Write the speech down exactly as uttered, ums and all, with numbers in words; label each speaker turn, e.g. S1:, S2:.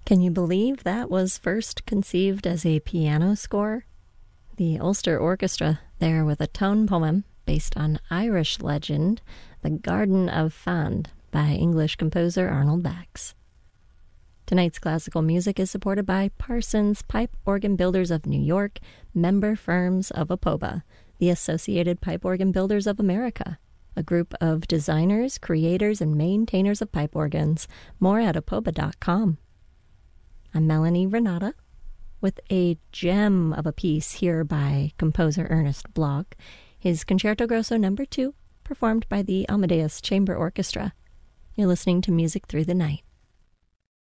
S1: Can you believe that was first conceived as a piano score? The Ulster Orchestra there with a tone poem based on Irish legend, The Garden of Fand by English composer Arnold Bax. Tonight's classical music is supported by Parsons Pipe Organ Builders of New York, member firms of APOBA, the Associated Pipe Organ Builders of America, a group of designers, creators, and maintainers of pipe organs. More at apoba dot com. I'm Melanie Renata with a gem of a piece here by composer Ernest Bloch, his Concerto Grosso number two, performed by the Amadeus Chamber Orchestra. You're listening to Music Through the Night.